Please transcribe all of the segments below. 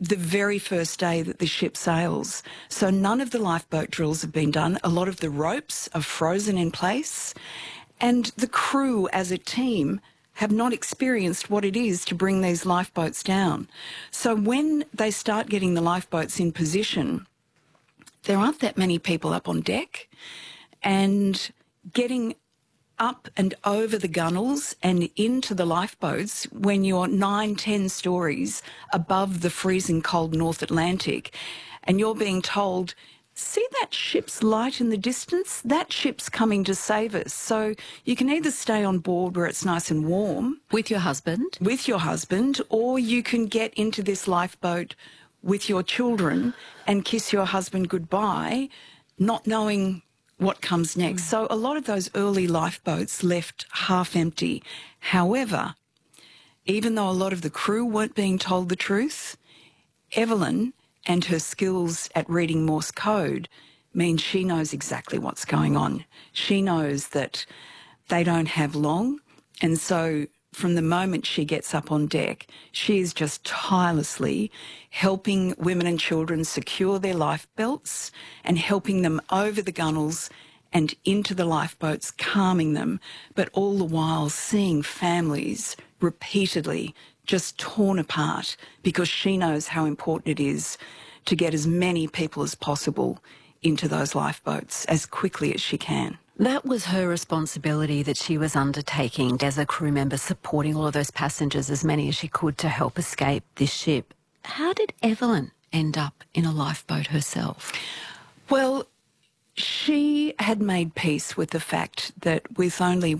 the very first day that the ship sails. So none of the lifeboat drills have been done. A lot of the ropes are frozen in place, and the crew as a team have not experienced what it is to bring these lifeboats down. So when they start getting the lifeboats in position, there aren't that many people up on deck, and getting up and over the gunnels and into the lifeboats when you're 9-10 stories above the freezing cold North Atlantic, and you're being told, see that ship's light in the distance? That ship's coming to save us. So you can either stay on board where it's nice and warm. With your husband? With your husband, or you can get into this lifeboat with your children and kiss your husband goodbye, not knowing what comes next. So a lot of those early lifeboats left half empty. However, even though a lot of the crew weren't being told the truth, Evelyn and her skills at reading Morse code means she knows exactly what's going on. She knows that they don't have long, and so from the moment she gets up on deck, she is just tirelessly helping women and children secure their life belts and helping them over the gunnels and into the lifeboats, calming them, but all the while seeing families repeatedly just torn apart, because she knows how important it is to get as many people as possible into those lifeboats as quickly as she can. That was her responsibility that she was undertaking as a crew member, supporting all of those passengers, as many as she could, to help escape this ship. How did Evelyn end up in a lifeboat herself? Well, she had made peace with the fact that with only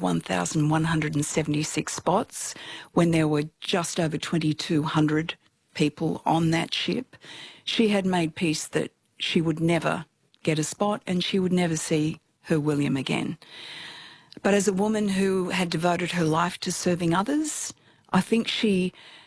1,176 spots, when there were just over 2,200 people on that ship, she had made peace that she would never get a spot and she would never see her William again. But as a woman who had devoted her life to serving others, I think she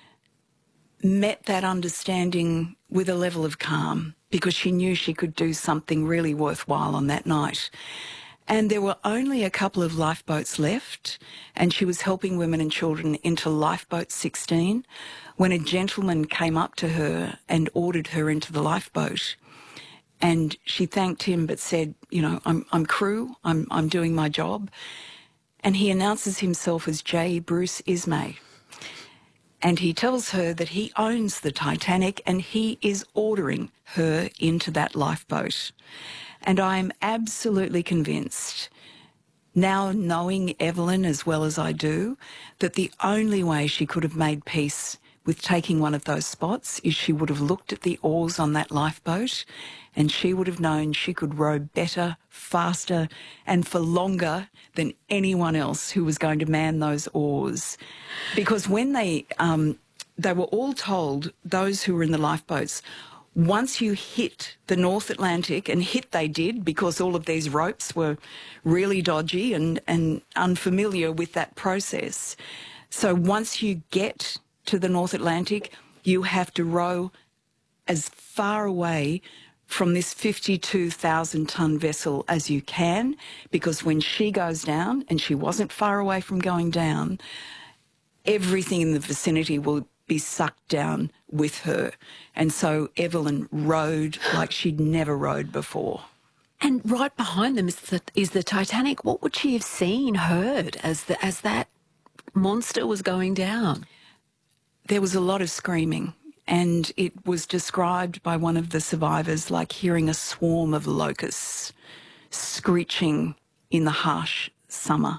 met that understanding with a level of calm, because she knew she could do something really worthwhile on that night. And there were only a couple of lifeboats left, and she was helping women and children into lifeboat 16 when a gentleman came up to her and ordered her into the lifeboat. And she thanked him but said, you know, I'm crew, I'm doing my job. And he announces himself as J. Bruce Ismay. And he tells her that he owns the Titanic and he is ordering her into that lifeboat. And I am absolutely convinced, now knowing Evelyn as well as I do, that the only way she could have made peace with taking one of those spots is she would have looked at the oars on that lifeboat and she would have known she could row better, faster and for longer than anyone else who was going to man those oars. Because when they were all told, those who were in the lifeboats, once you hit the North Atlantic, and hit they did because all of these ropes were really dodgy and unfamiliar with that process. So once you get to the North Atlantic, you have to row as far away from this 52,000-tonne vessel as you can, because when she goes down, and she wasn't far away from going down, everything in the vicinity will be sucked down with her. And so Evelyn rowed like she'd never rowed before. And right behind them is the Titanic. What would she have seen, heard, as that monster was going down? There was a lot of screaming, and it was described by one of the survivors like hearing a swarm of locusts screeching in the harsh summer.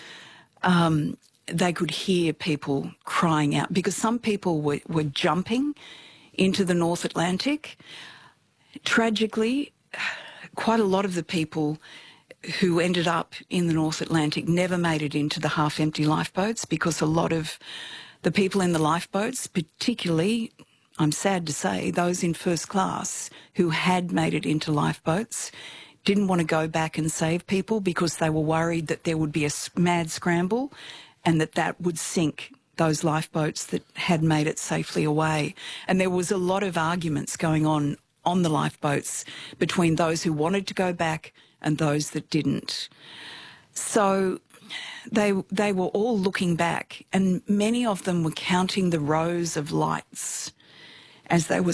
They could hear people crying out because some people were jumping into the North Atlantic. Tragically, quite a lot of the people who ended up in the North Atlantic never made it into the half-empty lifeboats, because a lot of the people in the lifeboats, particularly, I'm sad to say, those in first class who had made it into lifeboats, didn't want to go back and save people because they were worried that there would be a mad scramble and that would sink those lifeboats that had made it safely away. And there was a lot of arguments going on the lifeboats between those who wanted to go back and those that didn't. So they were all looking back, and many of them were counting the rows of lights as they were